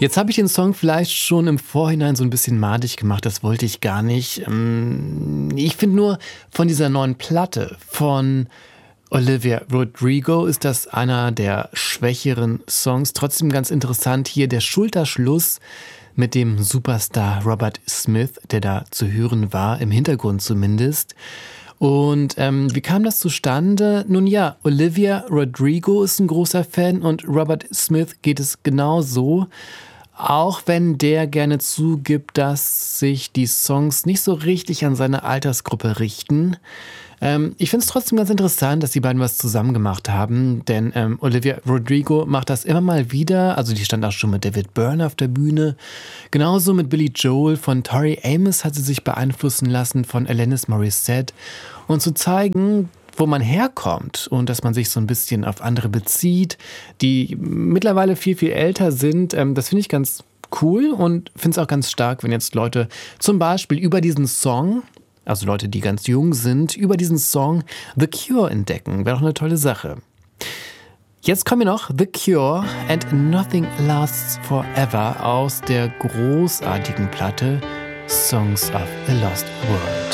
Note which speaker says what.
Speaker 1: Jetzt habe ich den Song vielleicht schon im Vorhinein so ein bisschen madig gemacht, das wollte ich gar nicht. Ich finde nur, von dieser neuen Platte von Olivia Rodrigo ist das einer der schwächeren Songs. Trotzdem ganz interessant hier der Schulterschluss mit dem Superstar Robert Smith, der da zu hören war, im Hintergrund zumindest. Und wie kam das zustande? Nun ja, Olivia Rodrigo ist ein großer Fan und Robert Smith geht es genauso. Auch wenn der gerne zugibt, dass sich die Songs nicht so richtig an seine Altersgruppe richten. Ich finde es trotzdem ganz interessant, dass die beiden was zusammen gemacht haben, denn Olivia Rodrigo macht das immer mal wieder, also die stand auch schon mit David Byrne auf der Bühne. Genauso mit Billy Joel, von Tori Amos hat sie sich beeinflussen lassen, von Alanis Morissette. Und zu zeigen, wo man herkommt und dass man sich so ein bisschen auf andere bezieht, die mittlerweile viel, viel älter sind, das finde ich ganz cool und finde es auch ganz stark, wenn jetzt Leute zum Beispiel über diesen Song, also Leute, die ganz jung sind, über diesen Song The Cure entdecken. Wäre doch eine tolle Sache. Jetzt kommen wir noch The Cure and Nothing Lasts Forever aus der großartigen Platte Songs of a Lost World.